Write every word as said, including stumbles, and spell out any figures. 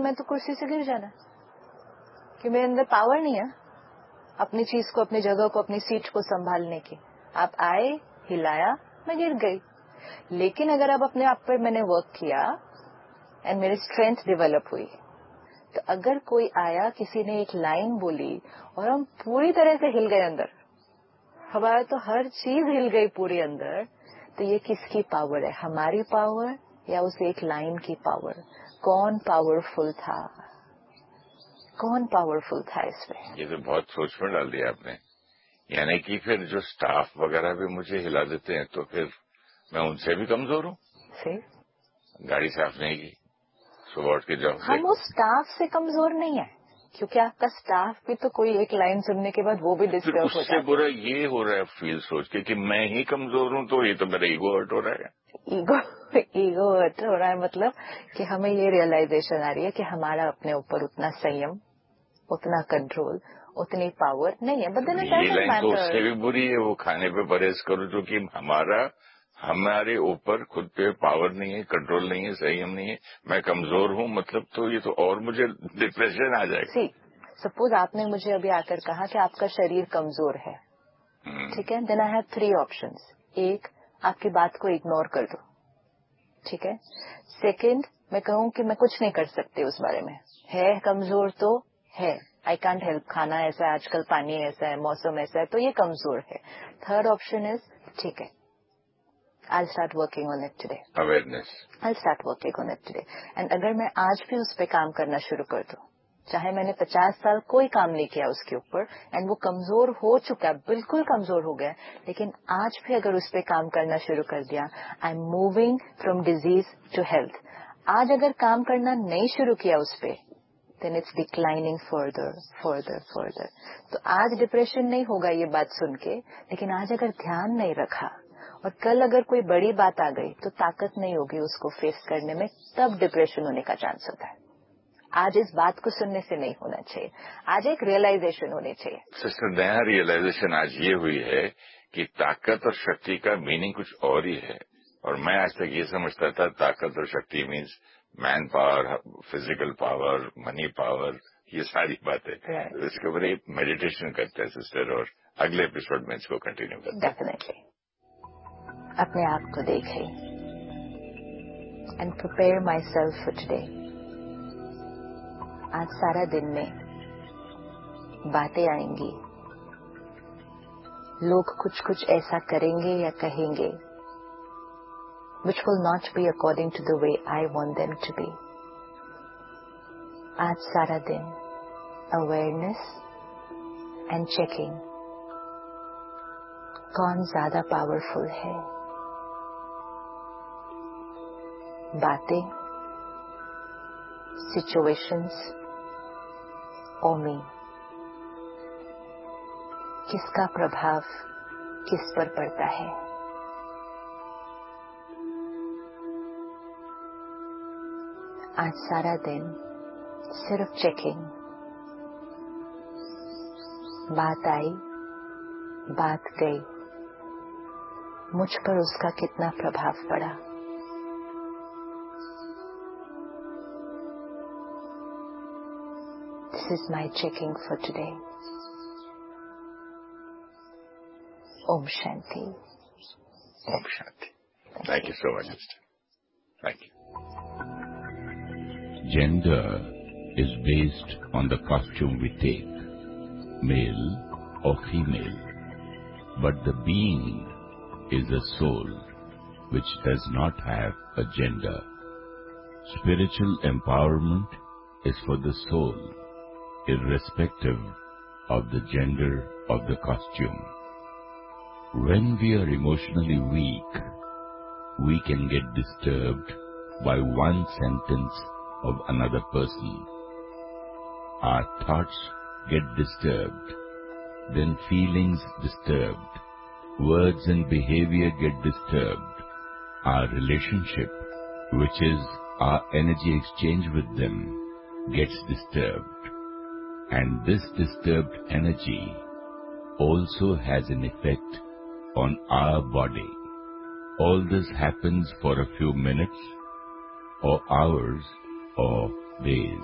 समय तो कुर्सी से गिर जाना, कि मेरे अंदर पावर नहीं है अपनी चीज को, अपनी जगह को, अपनी सीट को संभालने की। आप आए, हिलाया, मैं गिर गई। लेकिन अगर अब अपने आप पर मैंने वर्क किया एंड मेरी स्ट्रेंथ डेवलप हुई, तो अगर कोई आया, किसी ने एक लाइन बोली और हम पूरी तरह से हिल गए अंदर, हमारा तो हर चीज हिल गई पूरी अंदर, तो ये किसकी पावर है? हमारी पावर या उस एक लाइन की पावर? कौन पावरफुल था? कौन पावरफुल था इसमें? ये तो बहुत सोच में डाल दिया आपने। यानी कि फिर जो स्टाफ वगैरह भी मुझे हिला देते हैं तो फिर मैं उनसे भी कमजोर हूँ। गाड़ी साफ नहीं की, सुबह उठ के जाओ। हम उस स्टाफ से कमजोर नहीं है, क्योंकि आपका स्टाफ भी तो कोई एक लाइन सुनने के बाद वो भी डिस्टर्ब हो जाता है। उससे बुरा ये हो रहा है फील सोच के कि मैं ही कमजोर हूँ, तो ये तो मेरा ईगो हर्ट हो रहा है। ईगो ईगो हर्ट हो रहा है, मतलब कि हमें ये रियलाइजेशन आ रही है कि हमारा अपने ऊपर उतना संयम, उतना कंट्रोल, उतनी पावर नहीं है। But then it doesn't matter. ये लाइन तो उससे भी बुरी है, वो खाने पे परहेज करो, जो कि हमारा हमारे ऊपर खुद पे पावर नहीं है, कंट्रोल नहीं है, संयम नहीं है, मैं कमजोर हूँ, मतलब तो ये तो और मुझे डिप्रेशन आ जाएगा। सी सपोज आपने मुझे अभी आकर कहा कि आपका शरीर कमजोर है, ठीक है, then I have three options. एक, आपकी बात को इग्नोर कर दो, ठीक है। सेकंड, मैं कहूँ कि मैं कुछ नहीं कर सकती उस बारे में, है कमजोर तो है, आई कांट हेल्प, खाना ऐसा है आजकल, पानी ऐसा है, मौसम ऐसा है, तो ये कमजोर है। थर्ड ऑप्शन इज, ठीक है, I'll start working on it today. Awareness. I'll start working on it today. And अगर मैं आज भी उस पे काम करना शुरू कर दूं, चाहे मैंने पचास साल कोई काम नहीं किया उसके ऊपर, एंड वो कमजोर हो चुका है, बिल्कुल कमजोर हो गया, लेकिन आज भी अगर उस पे काम करना शुरू कर दिया, I am moving from disease to health. आज अगर काम करना नहीं शुरू किया उस पे, then it's declining further, further, further. तो आज डिप्रेशन नहीं होगा ये बात सुन के, लेकिन आज अगर ध्यान नहीं रखा और कल अगर कोई बड़ी बात आ गई तो ताकत नहीं होगी उसको फेस करने में, तब डिप्रेशन होने का चांस होता है। आज इस बात को सुनने से नहीं होना चाहिए, आज एक रियलाइजेशन होनी चाहिए। सिस्टर, नया रियलाइजेशन आज ये हुई है कि ताकत और शक्ति का मीनिंग कुछ और ही है। और मैं आज तक ये समझता था ताकत और शक्ति means man power, physical power, money power, ये सारी बातें। right. तो इसके ऊपर एक मेडिटेशन करते हैं सिस्टर, और अगले एपिसोड में इसको कंटिन्यू करते हैं। डेफिनेटली अपने आप को देखें and prepare my self for today. आज सारा दिन में बातें आएंगी, लोग कुछ कुछ ऐसा करेंगे या कहेंगे which will not be according to the way I want them to be. आज सारा दिन awareness and checking कौन ज्यादा पावरफुल है, बातें, situations और me, किसका प्रभाव किस पर पड़ता है। आज सारा दिन सिर्फ चेकिंग, बात आई, बात गई, मुझ पर उसका कितना प्रभाव पड़ा। This is my checking for today. Om Shanti. Om Shanti. Thank you so much, sister. Thank you. Gender is based on the costume we take, male or female, but the being is a soul which does not have a gender. Spiritual empowerment is for the soul, irrespective of the gender of the costume. When we are emotionally weak, we can get disturbed by one sentence of another person. Our thoughts get disturbed, then feelings disturbed, words and behavior get disturbed. Our relationship, which is our energy exchange with them, gets disturbed. And this disturbed energy also has an effect on our body. All this happens for a few minutes or hours or days.